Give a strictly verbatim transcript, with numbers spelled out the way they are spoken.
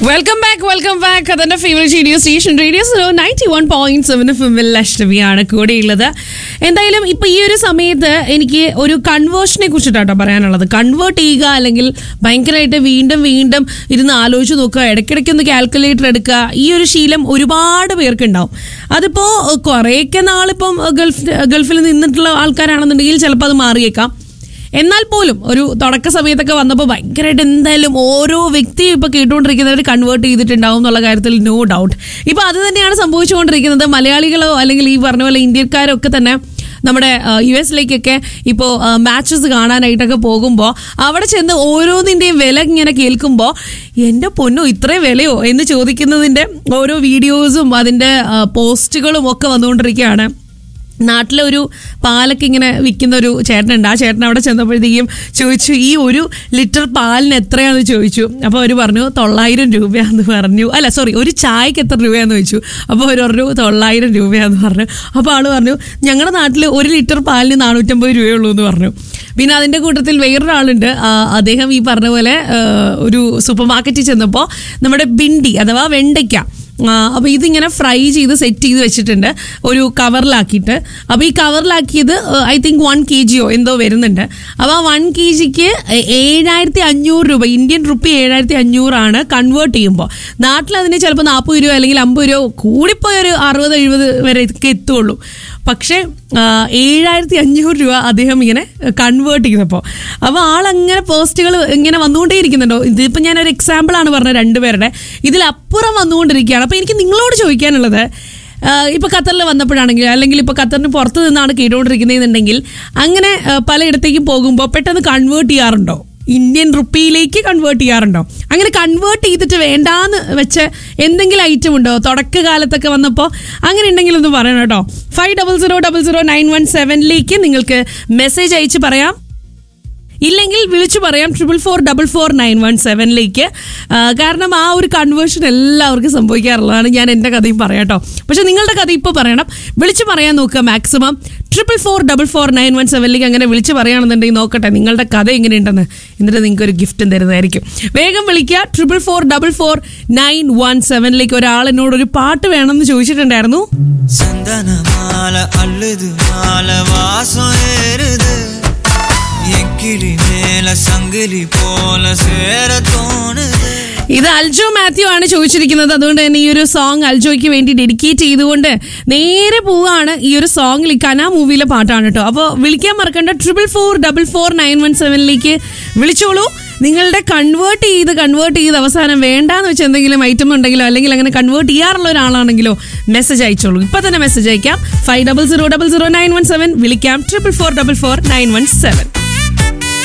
Welcome back welcome back അതെന്റെ favourite radio station radio so ninety one point seven എഫിൽ ലക്ഷ്മിയാണ് കൂടെയുള്ളത്. എന്തായാലും ഇപ്പൊ ഈ ഒരു സമയത്ത് എനിക്ക് ഒരു കൺവേർഷനെ കുറിച്ചിട്ടാട്ടോ പറയാനുള്ളത്. കൺവേർട്ട് ചെയ്യുക അല്ലെങ്കിൽ ഭയങ്കരമായിട്ട് വീണ്ടും വീണ്ടും ഇരുന്ന് ആലോചിച്ച് നോക്കുക, ഇടയ്ക്കിടയ്ക്ക് ഒന്ന് കാൽക്കുലേറ്റർ എടുക്കുക, ഈ ഒരു ശീലം ഒരുപാട് പേർക്ക് ഉണ്ടാവും. അതിപ്പോ കുറേയൊക്കെ നാളിപ്പം ഗൾഫ് ഗൾഫിൽ നിന്നിട്ടുള്ള ആൾക്കാരാണെന്നുണ്ടെങ്കിൽ ചിലപ്പോൾ അത് മാറിയേക്കാം. എന്നാൽ പോലും ഒരു തുടക്ക സമയത്തൊക്കെ വന്നപ്പോൾ ഭയങ്കരമായിട്ട് എന്തായാലും ഓരോ വ്യക്തിയും ഇപ്പൊ കേട്ടുകൊണ്ടിരിക്കുന്നവർ കൺവേർട്ട് ചെയ്തിട്ടുണ്ടാവും എന്നുള്ള കാര്യത്തിൽ നോ ഡൗട്ട്. ഇപ്പൊ അത് തന്നെയാണ് സംഭവിച്ചുകൊണ്ടിരിക്കുന്നത്. മലയാളികളോ അല്ലെങ്കിൽ ഈ പറഞ്ഞ പോലെ ഇന്ത്യക്കാരോ ഒക്കെ തന്നെ നമ്മുടെ യു എസിലേക്കൊക്കെ ഇപ്പോൾ മാച്ചസ് കാണാനായിട്ടൊക്കെ പോകുമ്പോൾ അവിടെ ചെന്ന് ഓരോന്നിൻ്റെയും വില ഇങ്ങനെ കേൾക്കുമ്പോൾ എൻ്റെ പൊന്നോ ഇത്രയും വിലയോ എന്ന് ചോദിക്കുന്നതിൻ്റെ ഓരോ വീഡിയോസും അതിൻ്റെ പോസ്റ്റുകളും ഒക്കെ വന്നുകൊണ്ടിരിക്കുകയാണ്. നാട്ടിലെ ഒരു പാലൊക്കെ ഇങ്ങനെ വിൽക്കുന്ന ഒരു ചേട്ടനുണ്ട്. ആ ചേട്ടൻ അവിടെ ചെന്നപ്പോഴത്തേക്കും ചോദിച്ചു ഈ ഒരു ലിറ്റർ പാലിന് എത്രയാണെന്ന് ചോദിച്ചു. അപ്പോൾ അവർ പറഞ്ഞു തൊള്ളായിരം രൂപയാന്ന് പറഞ്ഞു. അല്ല സോറി ഒരു ചായക്ക് എത്ര രൂപയാന്ന് ചോദിച്ചു. അപ്പോൾ അവർ പറഞ്ഞു തൊള്ളായിരം രൂപയാന്ന് പറഞ്ഞു. അപ്പോൾ ആൾ പറഞ്ഞു ഞങ്ങളുടെ നാട്ടിൽ ഒരു ലിറ്റർ പാലിന് നാനൂറ്റമ്പത് രൂപയുള്ളൂ എന്ന് പറഞ്ഞു. പിന്നെ അതിൻ്റെ കൂട്ടത്തിൽ വേറൊരാളുണ്ട്. അദ്ദേഹം ഈ പറഞ്ഞ പോലെ ഒരു സൂപ്പർ മാർക്കറ്റിൽ ചെന്നപ്പോൾ നമ്മുടെ ബിണ്ടി അഥവാ വെണ്ടയ്ക്ക, അപ്പോൾ ഇതിങ്ങനെ ഫ്രൈ ചെയ്ത് സെറ്റ് ചെയ്ത് വെച്ചിട്ടുണ്ട് ഒരു കവറിലാക്കിയിട്ട്. അപ്പോൾ ഈ കവറിലാക്കിയത് I think one K Jio എന്തോ വരുന്നുണ്ട്. അപ്പോൾ ആ വൺ കെ ജിക്ക് ഏഴായിരത്തി അഞ്ഞൂറ് രൂപ ഇന്ത്യൻ റുപ്പി ഏഴായിരത്തി അഞ്ഞൂറാണ് കൺവേർട്ട് ചെയ്യുമ്പോൾ. നാട്ടിൽ അതിന് ചിലപ്പോൾ നാൽപ്പത് രൂപ അല്ലെങ്കിൽ അമ്പത് രൂപ കൂടിപ്പോയൊരു അറുപത് എഴുപത് വരെ ഒക്കെ എത്തുള്ളൂ. പക്ഷേ ഏഴായിരത്തി അഞ്ഞൂറ് രൂപ അദ്ദേഹം ഇങ്ങനെ കൺവേർട്ട് ചെയ്തപ്പോൾ. അപ്പോൾ ആളങ്ങനെ പോസ്റ്റുകൾ ഇങ്ങനെ വന്നുകൊണ്ടേ ഇരിക്കുന്നുണ്ടോ. ഇതിപ്പോൾ ഞാനൊരു എക്സാമ്പിളാണ് പറഞ്ഞത് രണ്ടുപേരുടെ, ഇതിലപ്പുറം വന്നുകൊണ്ടിരിക്കുകയാണ്. അപ്പോൾ എനിക്ക് നിങ്ങളോട് ചോദിക്കാനുള്ളത്, ഇപ്പോൾ ഖത്തറിൽ വന്നപ്പോഴാണെങ്കിൽ അല്ലെങ്കിൽ ഇപ്പോൾ ഖത്തറിന് പുറത്ത് നിന്നാണ് കേട്ടുകൊണ്ടിരിക്കുന്നതെന്നുണ്ടെങ്കിൽ അങ്ങനെ പലയിടത്തേക്കും പോകുമ്പോൾ പെട്ടെന്ന് കൺവേർട്ട് ചെയ്യാറുണ്ടോ? ഇന്ത്യൻ റുപ്പിയിലേക്ക് കൺവേർട്ട് ചെയ്യാറുണ്ടോ? അങ്ങനെ കൺവേർട്ട് ചെയ്തിട്ട് വേണ്ടാന്ന് വെച്ച് എന്തെങ്കിലും ഐറ്റം ഉണ്ടോ തുടക്കകാലത്തൊക്കെ വന്നപ്പോൾ? അങ്ങനെ ഉണ്ടെങ്കിൽ ഒന്ന് പറയണം കേട്ടോ. Five double zero double zero nine one സെവനിലേക്ക് നിങ്ങൾക്ക് മെസ്സേജ് അയച്ച് പറയാം, ഇല്ലെങ്കിൽ വിളിച്ചു പറയാം triple four double four nine one സെവനിലേക്ക്. കാരണം ആ ഒരു കൺവേർഷൻ എല്ലാവർക്കും സംഭവിക്കാറുള്ളതാണ്. ഞാൻ എൻ്റെ കഥയും പറയാം കേട്ടോ. പക്ഷെ നിങ്ങളുടെ കഥ ഇപ്പോൾ പറയണം, വിളിച്ചു പറയാൻ നോക്കുക maximum triple four double four nine one സെവനിലേക്ക്. അങ്ങനെ വിളിച്ച് പറയുകയാണെന്നുണ്ടെങ്കിൽ നോക്കട്ടെ നിങ്ങളുടെ കഥ എങ്ങനെയുണ്ടെന്ന്, എന്നിട്ട് നിങ്ങൾക്ക് ഒരു ഗിഫ്റ്റും തരുന്നതായിരിക്കും. വേഗം വിളിക്കുക triple four double four nine one സെവനിലേക്ക്. ഒരാൾ എന്നോട് ഒരു പാട്ട് വേണമെന്ന് ചോദിച്ചിട്ടുണ്ടായിരുന്നു. ഇത് അൽജോ മാത്യു ആണ് ചോദിച്ചിരിക്കുന്നത്. അതുകൊണ്ട് തന്നെ ഈ ഒരു സോങ് അൽജോയ്ക്ക് വേണ്ടി ഡെഡിക്കേറ്റ് ചെയ്തുകൊണ്ട് നേരെ പോവാണ്. ഈ ഒരു സോങ്ങിൽ കന മൂവിയിലെ പാട്ടാണ് കേട്ടോ. അപ്പോൾ വിളിക്കാൻ മറക്കണ്ട triple four double four nine one സെവനിലേക്ക് വിളിച്ചോളൂ. നിങ്ങളുടെ കൺവേർട്ട് ചെയ്ത് കൺവേർട്ട് ചെയ്ത് അവസാനം വേണ്ടാന്ന് വെച്ച് എന്തെങ്കിലും ഐറ്റം ഉണ്ടെങ്കിലോ അല്ലെങ്കിൽ അങ്ങനെ കൺവേർട്ട് ചെയ്യാറുള്ള ഒരാളാണെങ്കിലോ മെസ്സേജ് അയച്ചോളൂ. ഇപ്പൊ തന്നെ മെസ്സേജ് അയക്കാം five double zero double zero nine one seven. വിളിക്കാം triple four double four nine one seven.